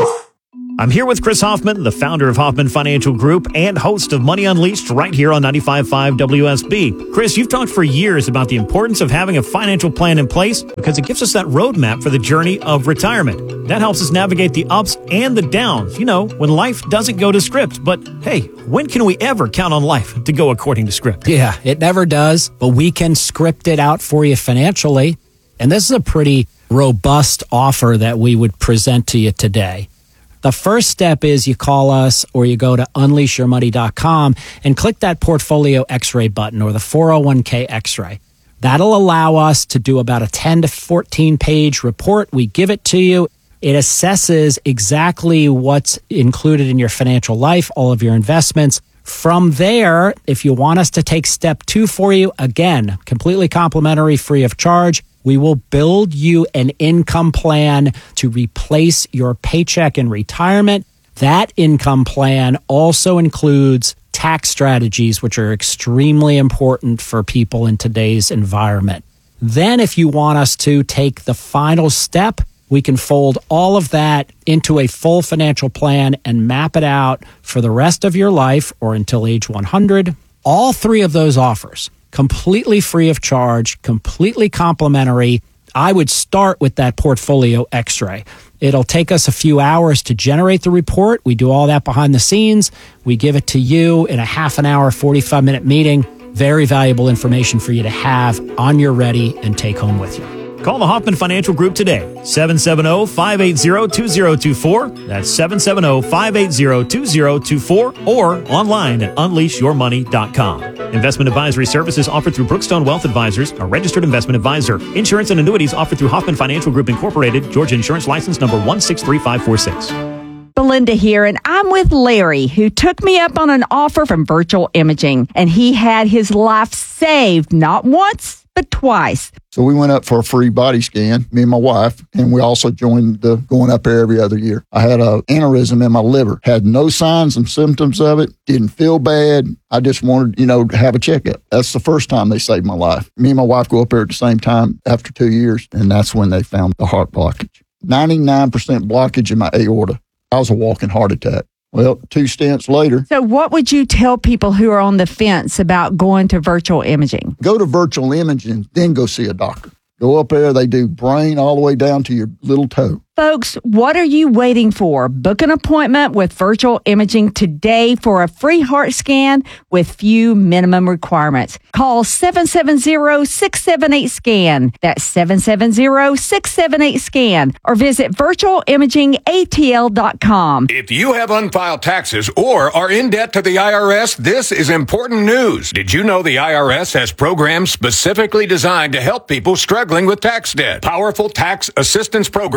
I'm here with Chris Hoffman, the founder of Hoffman Financial Group and host of Money Unleashed right here on ninety-five point five W S B. Chris, you've talked for years about the importance of having a financial plan in place because it gives us that roadmap for the journey of retirement. That helps us navigate the ups and the downs, you know, when life doesn't go to script. But hey, when can we ever count on life to go according to script? Yeah, it never does, but we can script it out for you financially. And this is a pretty robust offer that we would present to you today. The first step is you call us or you go to unleash your money dot com and click that portfolio x-ray button or the four oh one k x-ray. That'll allow us to do about a ten to fourteen page report. We give it to you. It assesses exactly what's included in your financial life, all of your investments. From there, if you want us to take step two for you, again, completely complimentary, free of charge, we will build you an income plan to replace your paycheck in retirement. That income plan also includes tax strategies, which are extremely important for people in today's environment. Then if you want us to take the final step, we can fold all of that into a full financial plan and map it out for the rest of your life or until age one hundred. All three of those offers, completely free of charge, completely complimentary. I would start with that portfolio x-ray. It'll take us a few hours to generate the report. We do all that behind the scenes. We give it to you in a half an hour, forty-five minute meeting. Very valuable information for you to have on your ready and take home with you. Call the Hoffman Financial Group today, seven seven zero, five eight zero, two zero two four. That's seven seven zero, five eight zero, two zero two four or online at unleash your money dot com. Investment advisory services offered through Brookstone Wealth Advisors, a registered investment advisor. Insurance and annuities offered through Hoffman Financial Group Incorporated, Georgia Insurance License number one six three five four six. Belinda here, and I'm with Larry, who took me up on an offer from Virtual Imaging, and he had his life saved not once, but twice. So we went up for a free body scan, me and my wife, and we also joined the going up there every other year. I had an aneurysm in my liver, had no signs and symptoms of it, didn't feel bad. I just wanted, you know, to have a checkup. That's the first time they saved my life. Me and my wife go up there at the same time after two years, and that's when they found the heart blockage. ninety-nine percent blockage in my aorta. I was a walking heart attack. Well, two stents later. So what would you tell people who are on the fence about going to virtual imaging? Go to virtual imaging, then go see a doctor. Go up there, they do brain all the way down to your little toe. Folks, what are you waiting for? Book an appointment with Virtual Imaging today for a free heart scan with few minimum requirements. Call seven seven zero, six seven eight, SCAN. That's seven seven zero, six seven eight, SCAN. Or visit virtual imaging a t l dot com. If you have unfiled taxes or are in debt to the I R S, this is important news. Did you know the I R S has programs specifically designed to help people struggling with tax debt? Powerful tax assistance programs that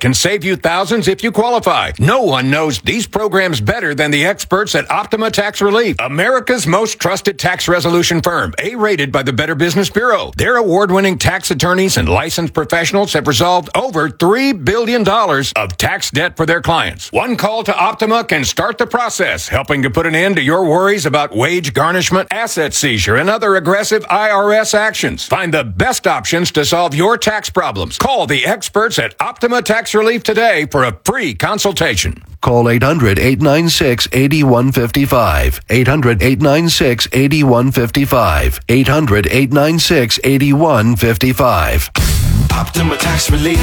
can save you thousands if you qualify. No one knows these programs better than the experts at Optima Tax Relief, America's most trusted tax resolution firm, A-rated by the Better Business Bureau. Their award-winning tax attorneys and licensed professionals have resolved over three billion dollars of tax debt for their clients. One call to Optima can start the process, helping to put an end to your worries about wage garnishment, asset seizure, and other aggressive I R S actions. Find the best options to solve your tax problems. Call the experts at Optima Tax Relief today for a free consultation. Call eight hundred, eight nine six, eight one five five. eight hundred, eight nine six, eight one five five. eight hundred, eight nine six, eight one five five. Optima Tax Relief.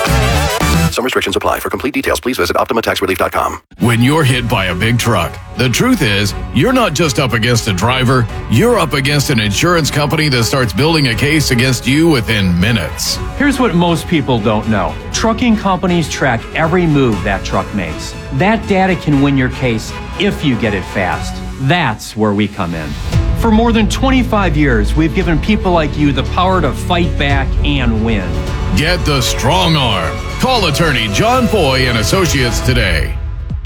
Some restrictions apply. For complete details, please visit optima tax relief dot com. When you're hit by a big truck, the truth is, you're not just up against a driver, you're up against an insurance company that starts building a case against you within minutes. Here's what most people don't know. Trucking companies track every move that truck makes. That data can win your case if you get it fast. That's where we come in. For more than twenty-five years, we've given people like you the power to fight back and win. Get the strong arm. Call attorney John Foy and Associates today.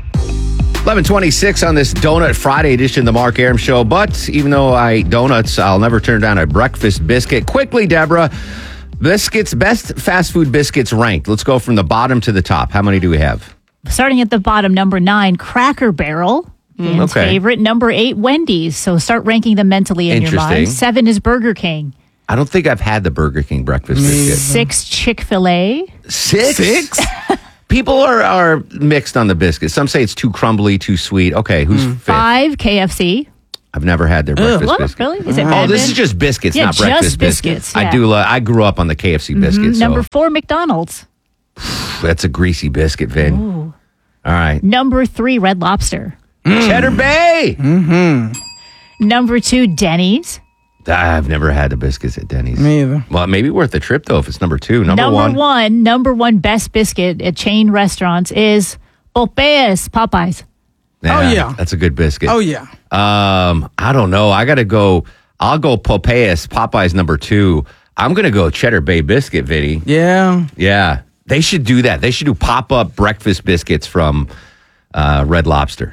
eleven twenty-six on this Donut Friday edition of the Mark Arum Show. But even though I eat donuts, I'll never turn down a breakfast biscuit. Quickly, Deborah, biscuits, best fast food biscuits ranked. Let's go from the bottom to the top. How many do we have? Starting at the bottom, number nine, Cracker Barrel. Dan's okay. favorite. Number eight, Wendy's. So start ranking them mentally in your mind. Interesting. Seven is Burger King. I don't think I've had the Burger King breakfast biscuit. Six, Chick-fil-A. Six? Six? People are, are mixed on the biscuit. Some say it's too crumbly, too sweet. Okay, who's fifth? Five, K F C. I've never had their breakfast What? biscuit. Really? Is it Oh, bad this then? is just biscuits, Yeah, not just breakfast biscuits, I yeah. do. Uh, I grew up on the K F C biscuits. Number So four, McDonald's. that's a greasy biscuit, Vin. Ooh. All right. Number three, Red Lobster. Cheddar Bay. Mm-hmm. Number two, Denny's. I've never had the biscuits at Denny's. Me either. Well, it may be worth the trip, though, if it's number two. Number, number one. one, number one best biscuit at chain restaurants is Popeyes, Popeyes. Yeah, Oh, yeah. That's a good biscuit. Oh, yeah. Um, I don't know. I got to go. I'll go Popeyes, Popeyes number two. I'm going to go Cheddar Bay biscuit, Vinny. Yeah. Yeah. They should do that. They should do pop-up breakfast biscuits from uh, Red Lobster.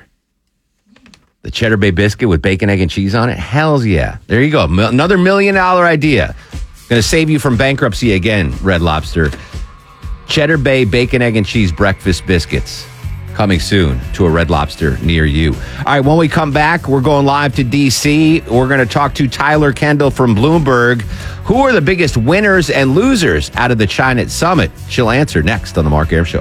The Cheddar Bay biscuit with bacon, egg, and cheese on it. Hells yeah. There you go. Mil- another million dollar idea. Going to save you from bankruptcy again, Red Lobster. Cheddar Bay bacon, egg, and cheese breakfast biscuits. Coming soon to a Red Lobster near you. All right, when we come back, we're going live to D C. We're going to talk to Tyler Kendall from Bloomberg. Who are the biggest winners and losers out of the China Summit? She'll answer next on The Mark Arum Show.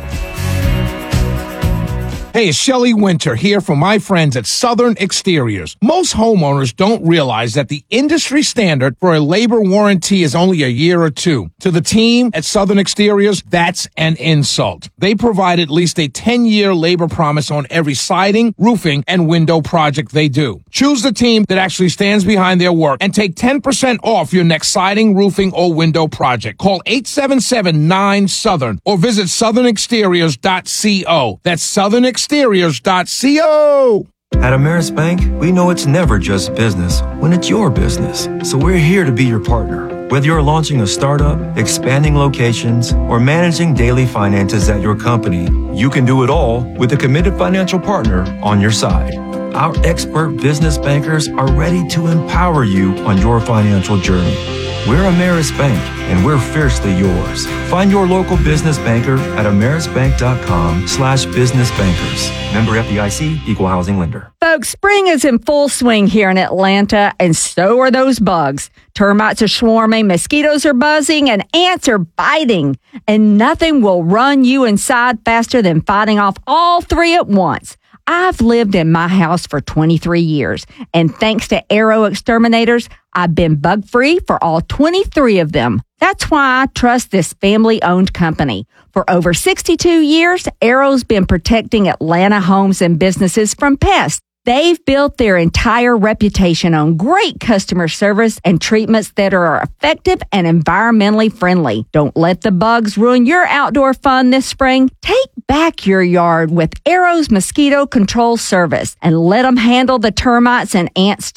Hey, it's Shelley Winter here from my friends at Southern Exteriors. Most homeowners don't realize that the industry standard for a labor warranty is only a year or two. To the team at Southern Exteriors, that's an insult. They provide at least a ten-year labor promise on every siding, roofing, and window project they do. Choose the team that actually stands behind their work and take ten percent off your next siding, roofing, or window project. Call eight seven seven nine Southern or visit southern exteriors dot co. That's Southern Exteriors. Exteriors dot co. At Ameris Bank, we know it's never just business when it's your business. So we're here to be your partner. Whether you're launching a startup, expanding locations, or managing daily finances at your company, you can do it all with a committed financial partner on your side. Our expert business bankers are ready to empower you on your financial journey. We're Ameris Bank, and we're fiercely yours. Find your local business banker at amerisbank.com slash business bankers. Member F D I C, Equal Housing Lender. Folks, spring is in full swing here in Atlanta, and so are those bugs. Termites are swarming, mosquitoes are buzzing, and ants are biting. And nothing will run you inside faster than fighting off all three at once. I've lived in my house for twenty-three years, and thanks to Arrow Exterminators, I've been bug-free for all twenty-three of them. That's why I trust this family-owned company. For over sixty-two years, Arrow's been protecting Atlanta homes and businesses from pests. They've built their entire reputation on great customer service and treatments that are effective and environmentally friendly. Don't let the bugs ruin your outdoor fun this spring. Take back your yard with Arrow's Mosquito Control Service and let them handle the termites and ants too.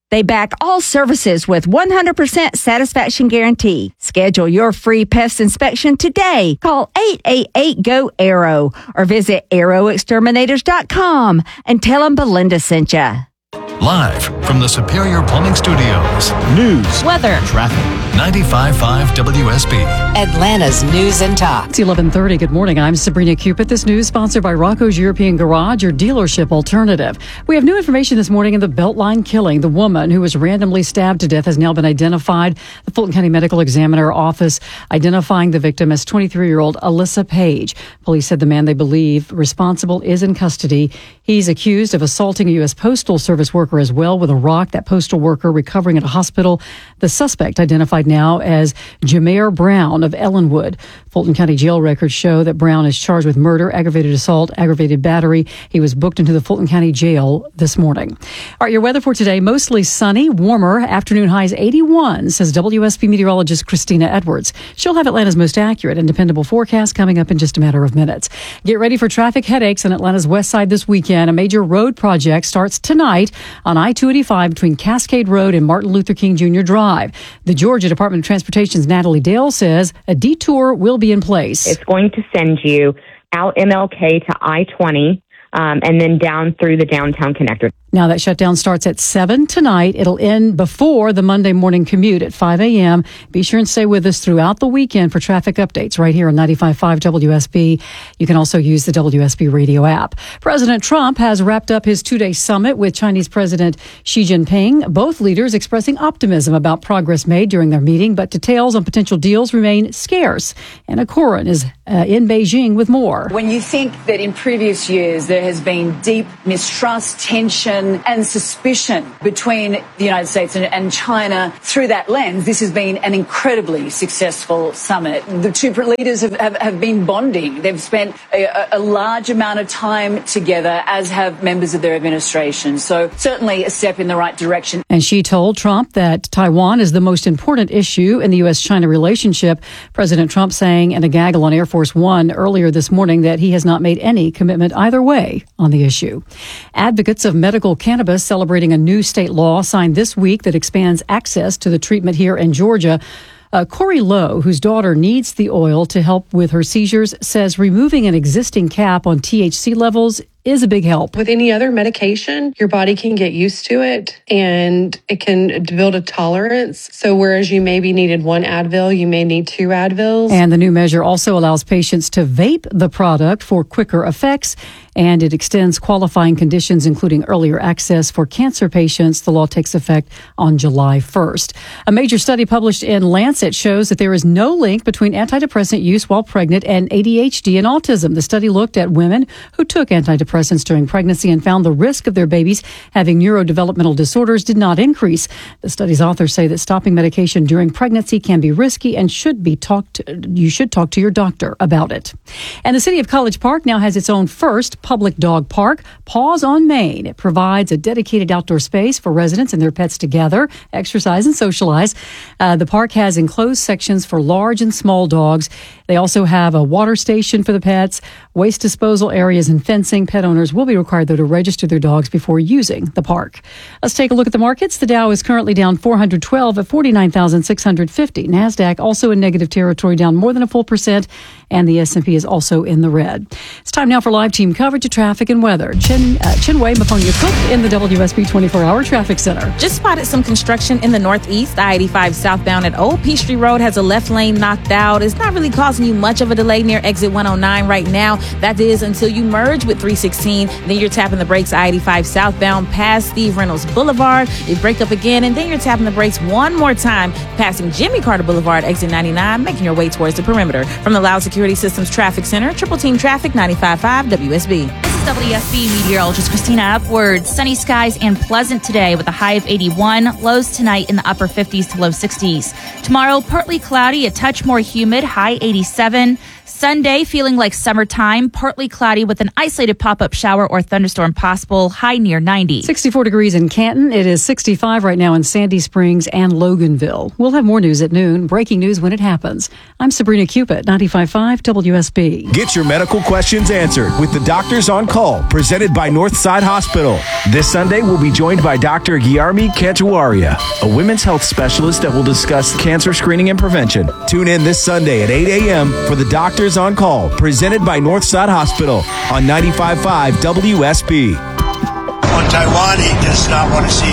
They back all services with one hundred percent satisfaction guarantee. Schedule your free pest inspection today. Call eight eight eight, G O, ARROW or visit arrow exterminators dot com and tell them Belinda sent you. Live from the Superior Plumbing Studios. News, weather, traffic. ninety-five point five W S B. Atlanta's News and Talk. It's eleven thirty. Good morning. I'm Sabrina Cupid. This news sponsored by Rocco's European Garage, your dealership alternative. We have new information this morning in the Beltline killing. The woman who was randomly stabbed to death has now been identified. The Fulton County Medical Examiner office identifying the victim as twenty-three-year-old Alyssa Page. Police said the man they believe responsible is in custody. He's accused of assaulting a U S Postal Service worker as well with a rock. That postal worker recovering at a hospital. The suspect identified now as Jameer Brown of Ellenwood. Fulton County jail records show that Brown is charged with murder, aggravated assault, aggravated battery. He was booked into the Fulton County jail this morning. All right, your weather for today, mostly sunny, warmer, afternoon highs eighty-one, says W S B meteorologist Christina Edwards. She'll have Atlanta's most accurate and dependable forecast coming up in just a matter of minutes. Get ready for traffic headaches on Atlanta's west side this weekend. A major road project starts tonight on I two eighty-five between Cascade Road and Martin Luther King Junior Drive. The Georgia Department of Transportation's Natalie Dale says a detour will be in place. It's going to send you out M L K to I twenty um, and then down through the downtown connector. Now that shutdown starts at seven tonight. It'll end before the Monday morning commute at five a.m. Be sure and stay with us throughout the weekend for traffic updates right here on ninety-five point five W S B. You can also use the W S B radio app. President Trump has wrapped up his two-day summit with Chinese President Xi Jinping. Both leaders expressing optimism about progress made during their meeting, but details on potential deals remain scarce. Anna Corin is uh, in Beijing with more. When you think that in previous years there has been deep mistrust, tension, and suspicion between the United States and, and China through that lens, this has been an incredibly successful summit. The two leaders have, have, have been bonding. They've spent a, a large amount of time together, as have members of their administration. So certainly a step in the right direction. And she told Trump that Taiwan is the most important issue in the U S China relationship. President Trump saying in a gaggle on Air Force One earlier this morning that he has not made any commitment either way on the issue. Advocates of medical cannabis celebrating a new state law signed this week that expands access to the treatment here in Georgia. Uh, Corey Lowe, whose daughter needs the oil to help with her seizures, says removing an existing cap on T H C levels is a big help. With any other medication, your body can get used to it and it can build a tolerance. So whereas you maybe needed one Advil, you may need two Advils. And the new measure also allows patients to vape the product for quicker effects, and it extends qualifying conditions, including earlier access for cancer patients. The law takes effect on July first. A major study published in Lancet shows that there is no link between antidepressant use while pregnant and A D H D and autism. The study looked at women who took antidepressants during pregnancy and found the risk of their babies having neurodevelopmental disorders did not increase. The study's authors say that stopping medication during pregnancy can be risky and should be talked. You should talk to your doctor about it. And the city of College Park now has its own first public dog park, Paws on Main. It provides a dedicated outdoor space for residents and their pets to gather, exercise, and socialize. Uh, the park has enclosed sections for large and small dogs. They also have a water station for the pets, waste disposal areas, and fencing. Pet owners will be required, though, to register their dogs before using the park. Let's take a look at the markets. The Dow is currently down four hundred twelve at forty-nine thousand six hundred fifty. NASDAQ also in negative territory, down more than a full percent, and the S and P is also in the red. It's time now for live team coverage of traffic and weather. Chin, uh, Chinwei Maponia-Cook in the W S B twenty-four hour Traffic Center. Just spotted some construction in the northeast. I eighty-five southbound at Old Peachtree Road has a left lane knocked out. It's not really causing you much of a delay near exit one oh nine right now. That is until you merge with three sixteen. Then you're tapping the brakes I eighty-five southbound past Steve Reynolds Boulevard. You break up again, and then you're tapping the brakes one more time, passing Jimmy Carter Boulevard, exit ninety-nine, making your way towards the perimeter. From the Loud Security Systems Traffic Center, Triple Team Traffic, ninety-five point five W S B. This is W S B meteorologist Christina Upward. Sunny skies and pleasant today with a high of eighty-one. Lows tonight in the upper fifties to low sixties. Tomorrow, partly cloudy, a touch more humid, high eighty-seven. Sunday, feeling like summertime, partly cloudy with an isolated pop-up shower or thunderstorm possible, high near ninety. sixty-four degrees in Canton. It is sixty-five right now in Sandy Springs and Loganville. We'll have more news at noon. Breaking news when it happens. I'm Sabrina Cupid, ninety-five point five W S B. Get your medical questions answered with the doctors on call. Call, presented by Northside Hospital. This Sunday, we'll be joined by Doctor Guillermi Cantuaria, a women's health specialist that will discuss cancer screening and prevention. Tune in this Sunday at eight a.m. for the Doctors on Call, presented by Northside Hospital on ninety-five point five W S B. On Taiwan, he does not want to see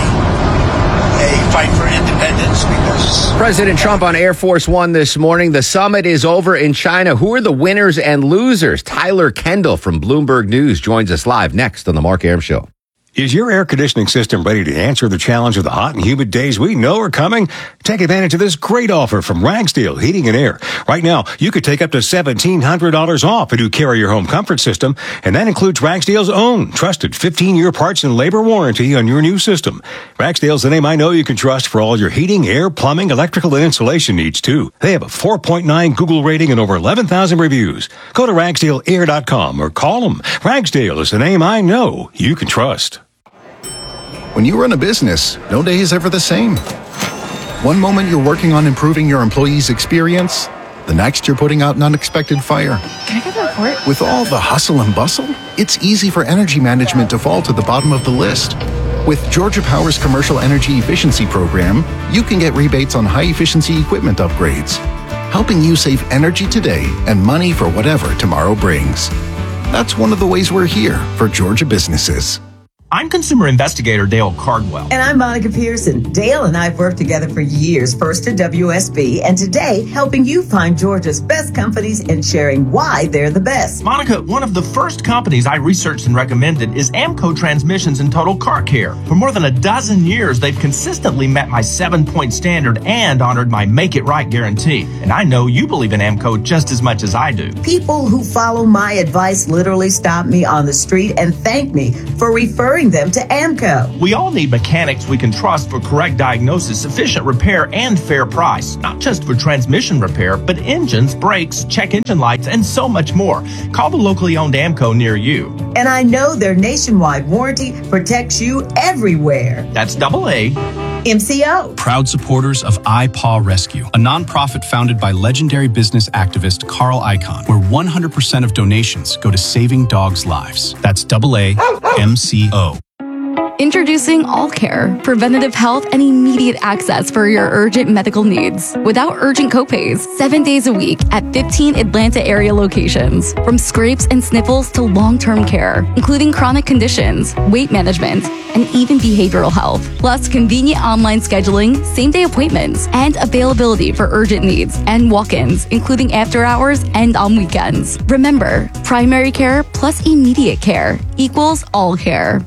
a fight for independence because President Trump on Air Force One this morning. The summit is over in China. Who are the winners and losers? Tyler Kendall from Bloomberg News joins us live next on the Mark Arum Show. Is your air conditioning system ready to answer the challenge of the hot and humid days we know are coming? Take advantage of this great offer from Ragsdale Heating and Air. Right now, you could take up to seventeen hundred dollars off if you carry your home comfort system, and that includes Ragsdale's own trusted fifteen-year parts and labor warranty on your new system. Ragsdale's the name I know you can trust for all your heating, air, plumbing, electrical, and insulation needs, too. They have a four point nine Google rating and over eleven thousand reviews. Go to ragsdale air dot com or call them. Ragsdale is the name I know you can trust. When you run a business, no day is ever the same. One moment you're working on improving your employees' experience, the next you're putting out an unexpected fire. Can I get the report? With all the hustle and bustle, it's easy for energy management to fall to the bottom of the list. With Georgia Power's Commercial Energy Efficiency Program, you can get rebates on high-efficiency equipment upgrades, helping you save energy today and money for whatever tomorrow brings. That's one of the ways we're here for Georgia businesses. I'm consumer investigator Dale Cardwell. And I'm Monica Pearson. Dale and I have worked together for years, first at W S B, and today helping you find Georgia's best companies and sharing why they're the best. Monica, one of the first companies I researched and recommended is Amco Transmissions and Total Car Care. For more than a dozen years, they've consistently met my seven-point standard and honored my Make It Right guarantee. And I know you believe in Amco just as much as I do. People who follow my advice literally stop me on the street and thank me for referring them to Amco. We all need mechanics we can trust for correct diagnosis, efficient repair, and fair price. Not just for transmission repair, but engines, brakes, check engine lights, and so much more. Call the locally owned Amco near you. And I know their nationwide warranty protects you everywhere. That's double A. M C O. Proud supporters of iPaw Rescue, a nonprofit founded by legendary business activist Carl Icahn, where one hundred percent of donations go to saving dogs' lives. That's double A M C O. Introducing All Care, preventative health and immediate access for your urgent medical needs without urgent copays. Seven days a week at fifteen Atlanta area locations. From scrapes and sniffles to long-term care, including chronic conditions, weight management, and even behavioral health. Plus convenient online scheduling, same-day appointments, and availability for urgent needs and walk-ins, including after hours and on weekends. Remember, primary care plus immediate care equals All Care.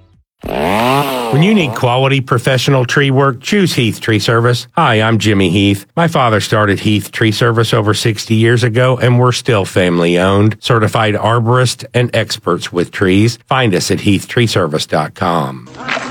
When you need quality professional tree work, choose Heath Tree Service. Hi, I'm Jimmy Heath. My father started Heath Tree Service over sixty years ago, and we're still family owned. Certified arborists and experts with trees. Find us at heath tree service dot com.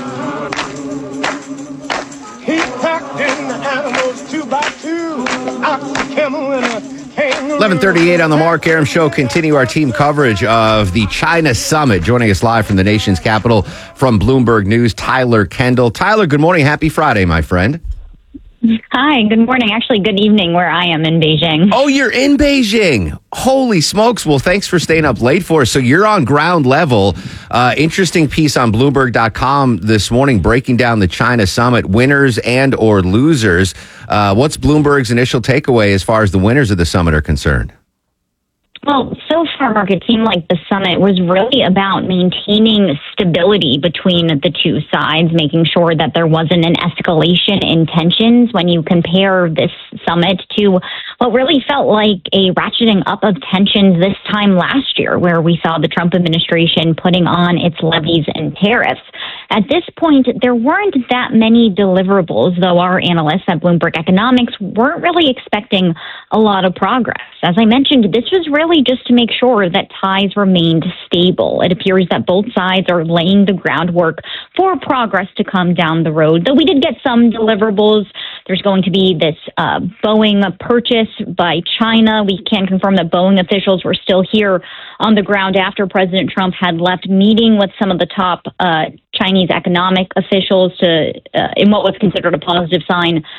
He packed in the animals two by two, ox, camel, and a eleven thirty-eight on the Mark Arum Show. Continue our team coverage of the China Summit. Joining us live from the nation's capital from Bloomberg News, Tyler Kendall. Tyler, good morning. Happy Friday, my friend. Hi, good morning. Actually, good evening where I am in Beijing. Oh, you're in Beijing. Holy smokes. Well, thanks for staying up late for us. So you're on ground level. Uh, interesting piece on Bloomberg dot com this morning breaking down the China Summit, winners and or losers. Uh, what's Bloomberg's initial takeaway as far as the winners of the summit are concerned? Well, so far, Mark, it seemed like the summit was really about maintaining stability between the two sides, making sure that there wasn't an escalation in tensions when you compare this summit to what really felt like a ratcheting up of tensions this time last year, where we saw the Trump administration putting on its levies and tariffs. At this point, there weren't that many deliverables, though our analysts at Bloomberg Economics weren't really expecting a lot of progress. As I mentioned, this was really just to make sure that ties remained stable. It appears that both sides are laying the groundwork for progress to come down the road, though we did get some deliverables. There's going to be this uh, Boeing purchase by China. We can confirm that Boeing officials were still here on the ground after President Trump had left, meeting with some of the top uh, Chinese economic officials to, uh, in what was considered a positive sign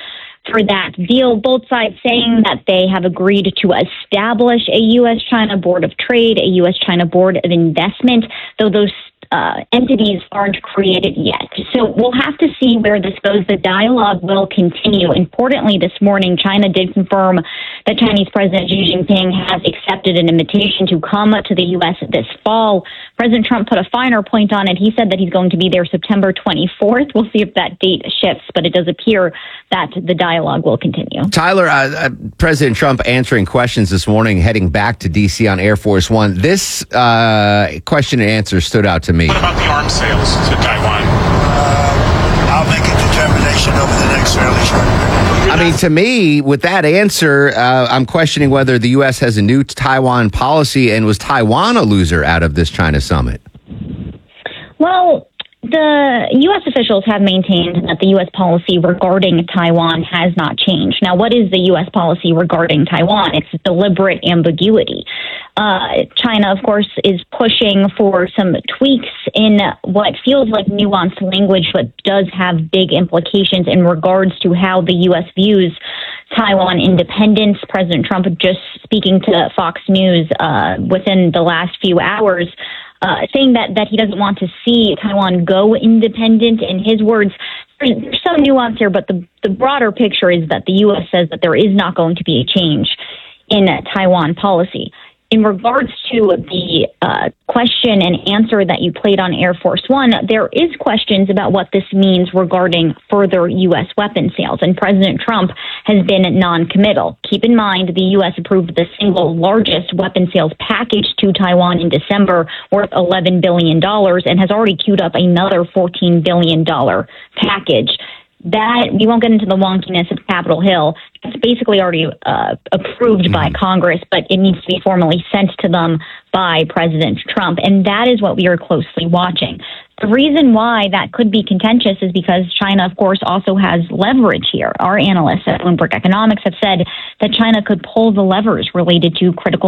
for that deal. Both sides saying that they have agreed to establish a U S China Board of Trade, a U S China Board of Investment, though those Uh, entities aren't created yet. So we'll have to see where this goes. The dialogue will continue. Importantly, this morning, China did confirm that Chinese President Xi Jinping has accepted an invitation to come to the U S this fall. President Trump put a finer point on it. He said that he's going to be there September twenty-fourth. We'll see if that date shifts, but it does appear that the dialogue will continue. Tyler, uh, uh, President Trump answering questions this morning, heading back to D C on Air Force One. This uh, question and answer stood out to me. What about the arms sales to Taiwan? Uh, I'll make a determination over the next fairly short period. I mean, to me, with that answer, uh, I'm questioning whether the U S has a new Taiwan policy, and was Taiwan a loser out of this China summit? Well, the U S officials have maintained that the U S policy regarding Taiwan has not changed. Now, what is the U S policy regarding Taiwan? It's deliberate ambiguity. Uh, China, of course, is pushing for some tweaks in what feels like nuanced language, but does have big implications in regards to how the U S views Taiwan independence. President Trump, just speaking to Fox News uh, within the last few hours, Uh, saying that, that he doesn't want to see Taiwan go independent. In his words, there's, there's some nuance here, but the, the broader picture is that the U S says that there is not going to be a change in uh, Taiwan policy. In regards to the uh, question and answer that you played on Air Force One, there is questions about what this means regarding further U S weapon sales, and President Trump has been non-committal. Keep in mind, the U S approved the single largest weapon sales package to Taiwan in December, worth eleven billion dollars, and has already queued up another fourteen billion dollars package. That, we won't get into the wonkiness of Capitol Hill. It's basically already uh, approved by Congress, but it needs to be formally sent to them by President Trump. And that is what we are closely watching. The reason why that could be contentious is because China, of course, also has leverage here. Our analysts at Bloomberg Economics have said that China could pull the levers related to critical